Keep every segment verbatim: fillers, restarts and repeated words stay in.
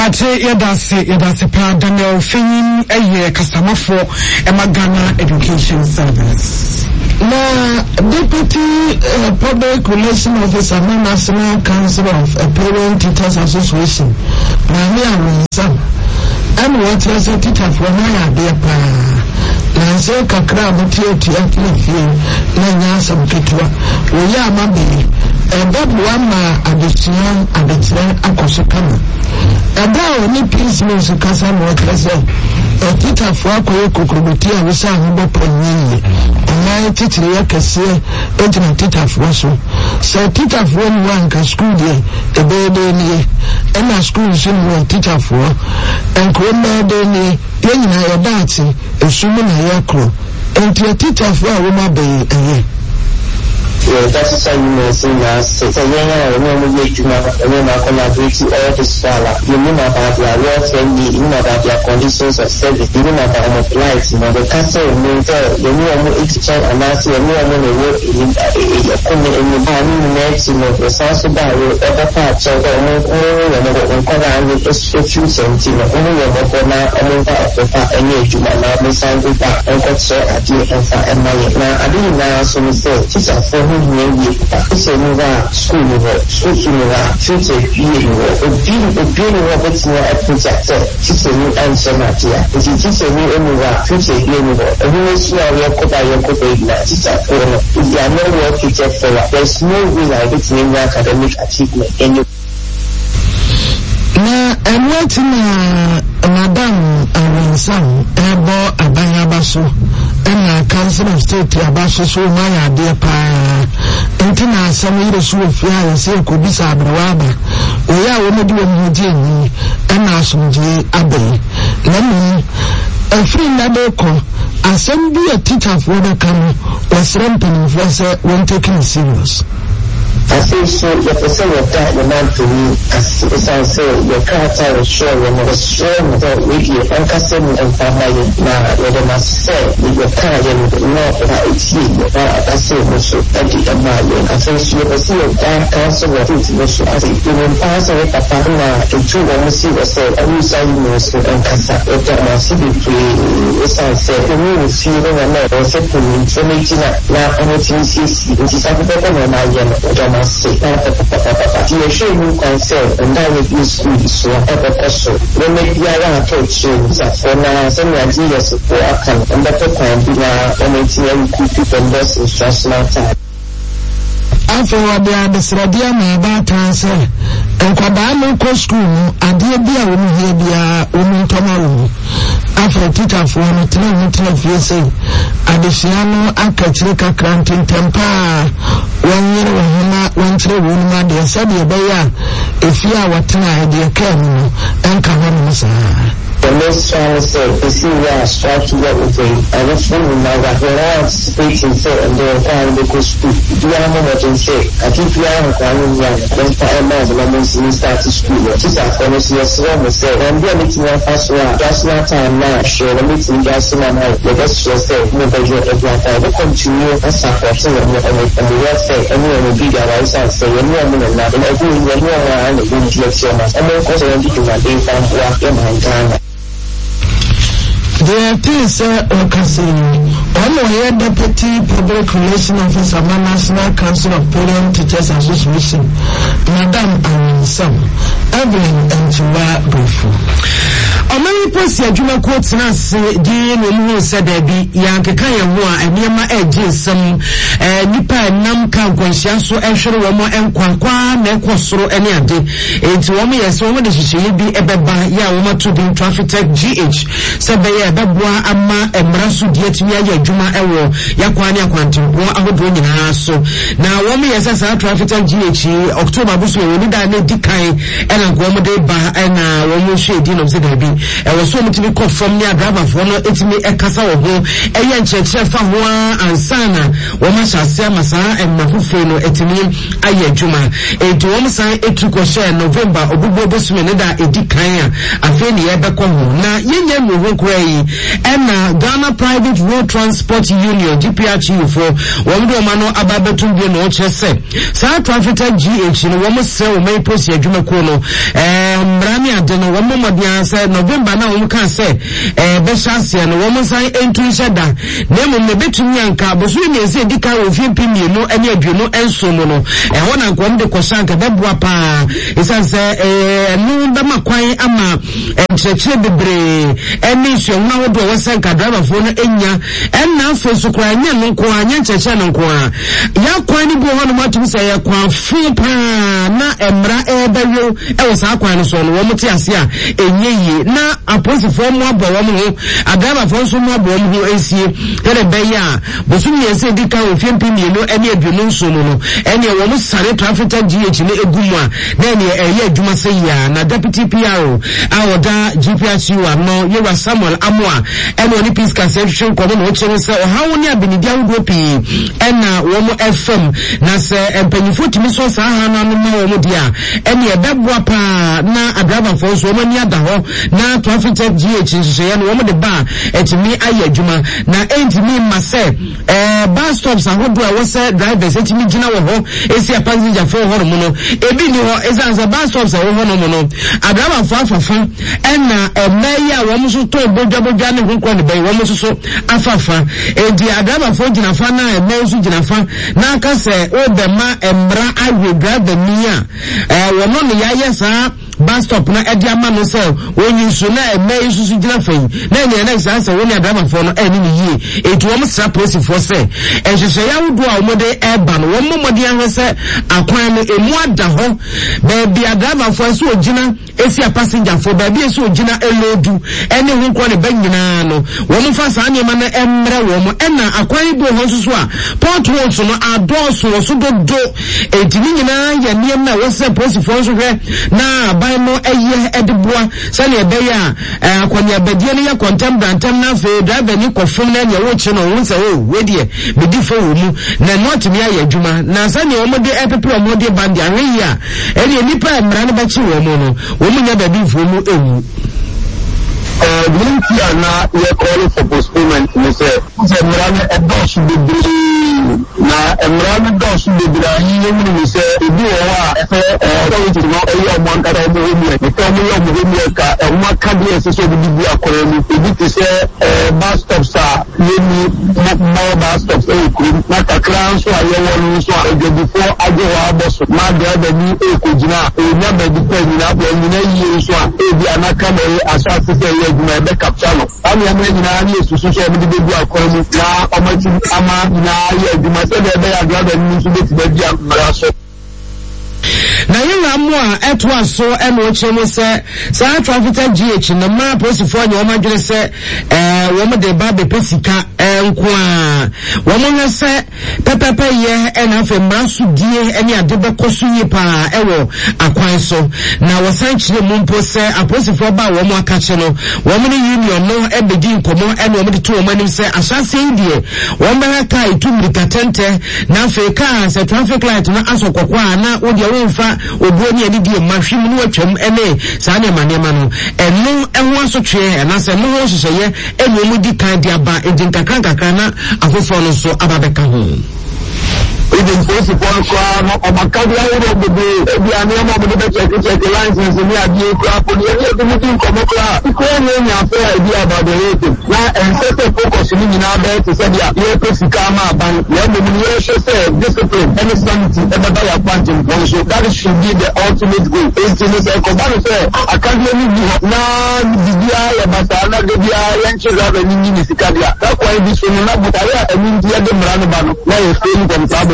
Mate yedase yedase pa Daniel Feyin eye kasamafo Ghana Education Service. Na Deputy uh, Public Relations Officer of the National Council of uh, Parent Teachers Association, Maria Wilson, and what is a teacher for my idea pa. Nancy kakra mutie tia kile na nyasa mketua we ya mabe ebabu ama adesua adetire akoso kama eba oni peace news kasa no kase e tita fo akoye kokroboti a we sa hobo ponyi na titire ya kase ejina tita fo so so tita fo ni wanka school de ebede ni e na school so ni tita fo enko mede ni yenyina ya dati esumu na yakro enti a teacher for a woman be eh yeah, that's why you know saying that so when I know we do not when I collaborate all this fella you know about their welfare you know about their conditions of service you know about how life you know the council know that you know I'm a teacher and I say you know I'm going to work in a come in the time next you know the source of that other part so the only when I go on with the future you know only when I go now I'm going to have any you know now me sign with that and got so at the end and my now I didn't know so we say teacher for Ye so no va school no school no va future ye no obi obi no va but no a project teacher no answer na dia if teacher no no va future ye no every so we ko ba ye ko be na teacher for no if you are not work teacher for there's no way like it in academic achievement any na enweti na madam Awansan ebo abanyabaso ena council of state abaso so maya de pa entina asami re so ofia ya se ko bisa abrawaba oya wo medi wo mudi ni ena asumje abai na ni afri na de ko asem bi a teacher for the come was ramping for say when taking it serious. I say so the person of that the man to me as I say your character is sure when I was sure that with you and casting and family now where they must say with your character not that it's you that I say so that the man I say so the person of that council of it was as it even pass away papa now to two when we see was say every side knows and cassa if that must be free as I say the new see when I know was a police so making that now I'm going to see it is a better than I am say you show you concern and that will be school so also when they be around touch you for now some ideas for account and that can be now on it and keep and best instructional time after what they are the sradia me about answer and kwada no ko school ade bia wo hia bia wo ntoma wo after teacher for no three no three say adesua no akachire kakrantin tempa wanyere wo hima wanchire wo ma de sabe be ya efia watena de ka mu enka ho no saa. The most strong say, you see, we are striking out with a, I was wondering now that we're all speaking say, and they're trying to go speak. Do you have what they say? I think we are requiring young, when for a man, when I'm in start to school, just after we see a swarm, we say, and we're meeting our first one, just not time now, sure, the meeting just in our night, the best will say, no, but you're a black guy, we continue, that's our question, and the word say, anyone will be there, I say, and you're a minute now, and I do, when you're around, the wind lets you know, and then, of course, I want to do my day, and walk in my time. There is a Okasini. I'm a Deputy Public Relations Officer of the National Council of Parent Teachers Association, Madam Awansan, Evelyn and Chua Brufo. Omani posi adwuma quotes na se di no mu se da bi yankeka ye ho a eniema eje sam eh nipa nam ka gwanhia so ehwere wo mo enkwankwa na ekosoro ene ade enti wo mo yese wo mo de hihye bi ebeba ya wo ma to bi traffic tech G H se be ye beboa ama emra so di atimi aye adwuma ewo yakwa ne akwantempo ahodo nyina so na wo mo yese sa traffic tech G H October buso wo ni da na dikan ena go mo de ba ena wo mo hwe di no se da bi e wo so mutimi kɔ from ne driver for no etimi ekasa wo ho eye nkyerɛkyerɛ fa ho ansana wo ma hyase amasa emafufo no etimi aye adwuma enti wo san etu kɔ share November obubo bosume ne da edi kan a afi ne ye bekɔ ho na yenya mu ho kura yi ɛna Ghana Private Road Transport Union G P R U for wo do ma no ababetum bi no kyerɛ sɛ saa traffic G H no wo mo sɛ wo mai posi adwuma ko no eh mrani ade no wo mo modia sɛ November na wo ka sɛ eh be hyase no wo mo san entu hyɛda na mo ne betumi anka boso ne sɛ dika wo fi pimi no ani aduno enso mo no eh ho na nkom de kɔshanka bɛboa pa esan sɛ eh no ba makwan ama enkyerɛkyerɛ bebre ɛne nsuo na wo do wo sɛ nka driver fo no enya ɛna afo so kora nya no nko anya nkyerɛkyerɛ no nko a ya kwan ni bo ho no matum sɛ ya kwan fu pa na emra ɛbɛwo ɛwɔ saa kwan no so no wo mte ase a enye yi na aposifo mo abɔ wo mo ho adriver fo nso mo abɔ wo mo ho esie kɛre bɛyɛ a bosom yɛ sɛ dika wo fie mpimi no ɛne aduonu nso no no ɛne wo mo sare traffic G H ne egumu a na ɛne ɛyɛ adwuma sɛ ya na deputy P R O a wɔda G P R U ano yewa Samuel Amoa ɛne oni peace concentration kɔmo no kyerɛ sɛ ɔhawo ne abinidi awodo pii ɛna wo mo F M na sɛ mpanyifo timi so saa ha na no ma wo mo dia ɛne ɛbɛboa pa na adriver fo so wo mani ada hɔ na traffic G H nhyehyɛ no wo mo de ba ɛtimi ayɛ adwuma na ɛntimi ma sɛ eh bus stops ahodo a wo sɛ drivers ɛtimi gyina wɔ hɔ esi a passenger fo hɔ no no ebi ni hɔ ɛsan sɛ bus stops a wo hɔ no no adriver fo afafa ɛna ɛmɛyɛ a wo mo so to bodwabodwa ne ho kɔ ne bɛyi wo mo so so afafa edi adriver fo gyina fa na ɛmɛ so gyina fa na aka sɛ o bɛma ɛmra awe driver ni a eh wo no ne yɛayɛ saa bus stop na ɛde ama no sɛ wonyi so na ɛmɛ so so gyina fa yi na ne na isa sɛ woni adriver fo no ɛni ne yie eti wo mo sra police fo sɛ ɛhyehyɛ yawodo a wo de ɛba no wo mo mɔde ahwɛ sɛ akwan no emu ada hɔ baabi adriver fo so ogyina esi a passenger fo baabi esi ogyina elodu ɛne ho kɔ ne ba nyinaa no wo mo fa saa nneɛma na ɛmrɛ wo mo ɛna akwan bi ho so so a port holes no adɔɔso wo so dodo eti ne nyinaa yɛ nneɛma wo sɛ police fo so hwɛ na ban no ɛyɛ ɛdeboa sɛ ne ɛbɛyɛ a akwanya badie no yɛ contemporary na afei driver ni kɔfom na ne wo kye no wo sɛ wo we deɛ bedi fo wo mu na not me ayɛ adwuma na sɛ ne wo mo de ɛpepe wo mo de bandi ahwe yi a ɛne nipa mmara no bɛkye wo mo no wo mo nya baabi fo mu ewu uh Linky ana ye call for postponement me say say mrane e do so bebre na mrane do so bebre ayi ye mu me say ebi wo a e fe eh do it no e yo mo nkara mo ho mi e to mo yo mo ho mi ka e mo ka de se so bi bi akora mi ebi te say eh bus stops a ye ni mo bus stops e ku na kakra so a ye wo so a de before aje wa boso ma de da ni e ko jina e nya ba di pe ni na bo ni na yi so a e bi anaka na asa se se my backup channel. I'm a man in to social media account now or my ama now you must say that they are driving to the na yewa mo a etwa so e mo chemo se sa traffic G H na ma posifo anya o madwere se eh wo mo de ba be pesika enko a wo mo ne se pepepe ye e na fe mranso die ene ade be koso yi pa e wo akwan so na wo san chire mo mpo se aposifo ba wo mo aka che no wo mo ne union no e be di nkomo e na wo mo de to wo manim se ahyase die wo mo ha kai tu mirika tente na fe ka se traffic light na asokokwa na wo de wo mfa obuoni ani die mahwim no atwam ene saa ne manema no eno eho asotwe ena se no ho hyehyeye enu mu di kan dia ba edin kakra kakra na afofo no so ababeka ho even police for kwa no omakadi awo bebe ebi ani mo mo de check check license ni abi kwa poli e de mutin komo kwa ko no nya fa ebi about the rate na ensese focus ni nyina be to say dia ye pesika ma ban ye mo ni ye say discipline any sanity e baba ya kwantin kon so that should be the ultimate goal is to say ko ba say akadi ni bi na bibia ya basa na de bia ye nche za be ni ni sika dia ka kwa bi so na butare a mi dia de mrano ba no na ye feel kon sa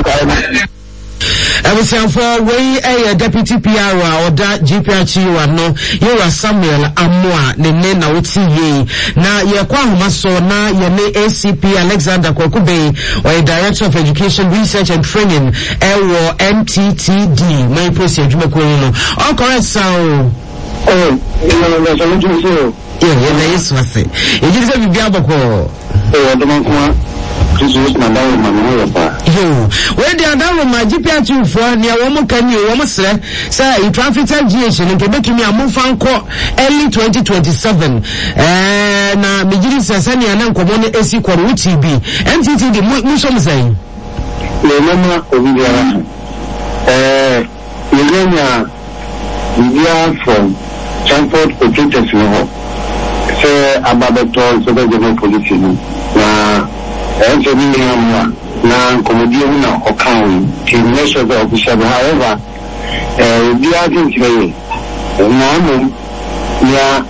Ebusianfo wey eh deputy P R O oda G P R U no yewa Samuel Amoa ne ne na woti ye na ye kwa homa so na ye ne A C P Alexander Kwakube or Director of Education Research and Training ewo N T T D my post adwuma ko no all correct so oh you know there's a little Yeah, yeah, yes, was it. It is a gabako. Oh, I don't know. This is my dad, my mother. Yo, where the other my G P R two for near one can you almost say, sir, you traffic G and get to me a move fan call early twenty twenty-seven. And uh, Mijiri Sasani and Uncle A C called U T B. M T T, the Musham saying. Lema Olivia, uh, Millennia, India from transport operators, you know, say about the toll, so the police, now, and so many now, comedian or county, to measure the official, however, uh, we are going to now, yeah,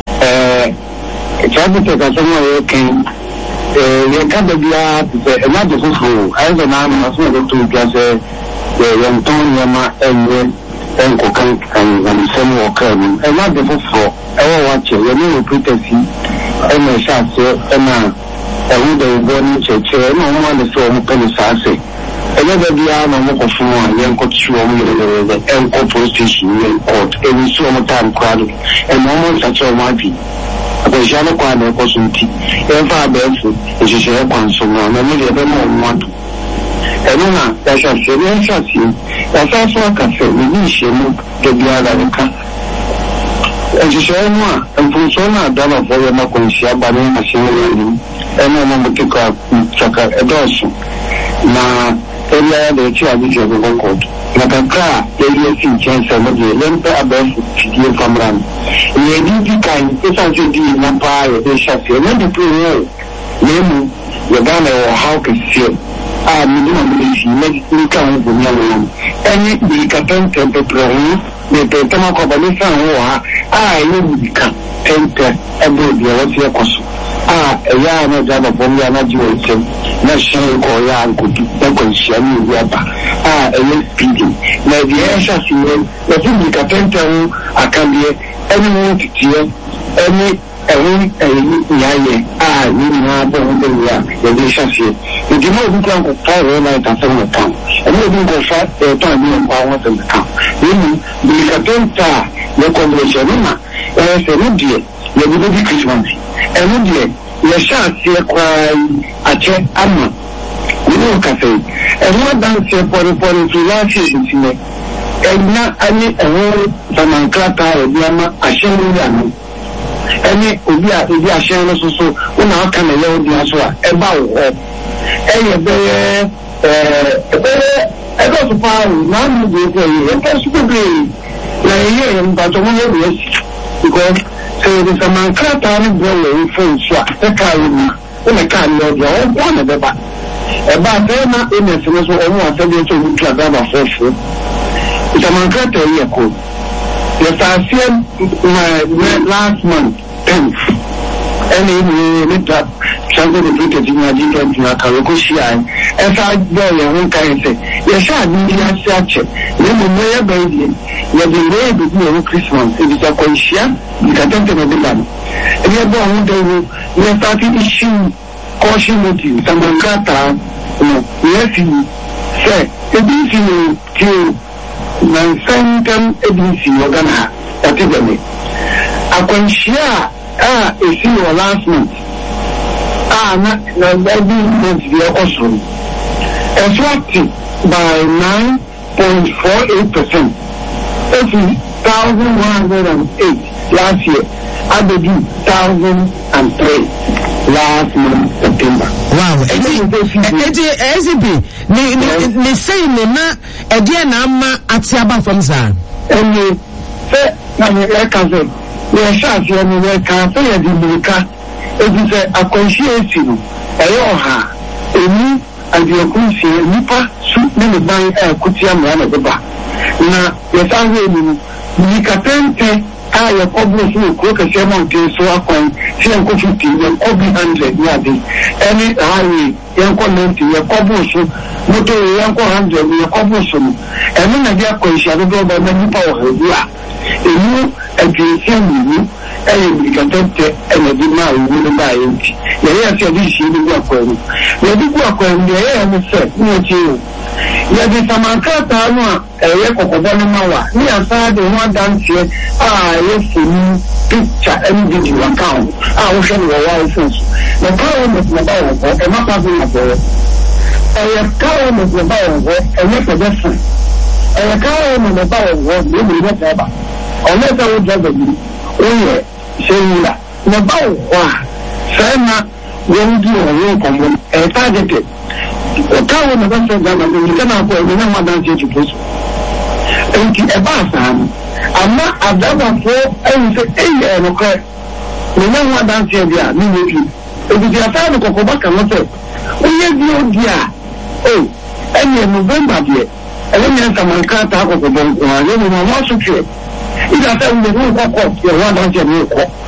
uh, transport operators came. We can't be a matter of as an arm as well to just a young Tonyama and Uncle Kant and some occurring. A matter of four, I watch you, you pretty and a shot, and a window born church, no one is so open as another diana of one young coach, and police station, and court, any so much time crowded, and almost such a mighty. Abojana kwa na kosunti emfa abefu ejije kwansoma na mede be mo wato eno na ya sha se ya sha si ya sa so ka se ni shemu de biara nka ejije no a mfunso na dala fo ya makonshia ba ne ma shemu ni eno na muteka chaka edoso na ela de chi abije go court na kanka ya yi sin chance mo de lempa abefu tie famran ye di di kan esa je di na pa ye sha se na de pro ye mu ye ga na how can see ah mi no mi si me ni kan bu ni awo eni di ka tan tempe pro ni de tama ko ba ni san wo ha ah ye di kan tempe e bo di wo ti e koso ah e ya na ja ba bom ya na ji wo chen na shi ko ya ko di da ko shi ani ya ba ah e ye speeding na di e sha si ne e di ka tempe akambie eni mo titie eni ewi eyi yaye ah ni na bo de ya ye di sha si e di mo bi kan ko pa ro na ta so mo kan e mo bi ko fa e to ni ko awon se kan ni bi ka tempe ye ko mo je ni ma e se ni die ye bi di Christmas e mo die ye sha si e kwa ache ama ni ka se e mo dan se por por influence si ne e na ani e wo samankrata e bi ama ashenu ya no eni obi a obi ashenu so so una aka na ye odi aso a e ba wo e ye be eh e be e go to power na mu go go ye e ka su go na ye en ba to mo ye because so the samankrata ni bro we phone so e ka yi na una ka ni odi o bo na be ba e ba be na e me so so o mo afa bi so wu tla ba ba fofo samankrata ye ko the same my last month tenth and in the top something to put it in a different Karokushia and I go and can say yes I need such then the mayor baby you have been very before Christmas it is a conscia you can tell them a bit and you are born they will started issue caution with you someone got down yes you say it is you to na santam edisi ogana atigame akwanshia ah esi your last month ah na na every month they also attracted by nine point four eight percent eighty thousand one hundred eight last year abedi thousand three last month September. Wow, eti S P ni ni ni say ni na edi na ama atiaba from za. Eni se na me e ka se. Ni sha se ni we ka se ye di buka. Edi se akonshi esi no. E yo ha. Eni adi akonshi nipa su ni ban e kutia mo na be ba. Na ye sa we ni ni ka tente ah your public will cook a shame so akwan si en ko fifty your obi hundred ya dey any highway yan ko ninety your couple so moto yan ko hundred your couple so enu na dia ko isi adodo ba na nipa o hedu a enu agency ni e bi kan tete e na di ma o ni ba enti ya ya se di si ni akwan ni ya di ku akwan ni ya ya mo se ni o ti o yɛ de samankrataa no a ɛyɛ kɔkɔbɔ no ma wa ne yɛsaa de ho adanseɛ a ɛyɛ foni picture ɛne video account a wohwɛ no wɔ wɔ phone so na kaa mo mo ba wɔ hɔ ɛma pa so na bɔ ɛyɛ kaa mo mo ba wɔ hɔ ɛnyɛ pedestrian ɛyɛ kaa mo mo ba wɔ hɔ ne mo ne ba ba ɔno sɛ wo driver bi woyɛ sɛwura na ba wɔ hɔ a sɛ na wɔn di wɔn nkɔmmɔ ɛyɛ targeted ɔkaa wo na ba sɛ driver bi ne kana akɔ ɛnyɛ na ho adanseɛ tutu so nti ɛba asaa no ama adabafoɔ ɛyi sɛ ɛyi ɛyɛ nokorɛ ne na ho adanseɛ bi a ne yɛ fi ebiti asaa no kɔkɔba ka no sɛ woyɛ bi odi a o ɛnyɛ november deɛ ɛyɛ nyɛ nsamankrataa kɔkɔbɔ nko a yɛ mu ma wɔn asotwe ida sɛ wo ne ho kɔkɔ yɛ ho adanseɛ ne kɔ